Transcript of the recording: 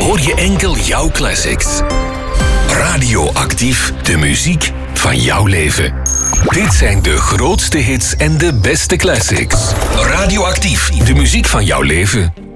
hoor je enkel jouw classics. Radioactief, de muziek van jouw leven. Dit zijn de grootste hits en de beste classics. Radioactief, de muziek van jouw leven.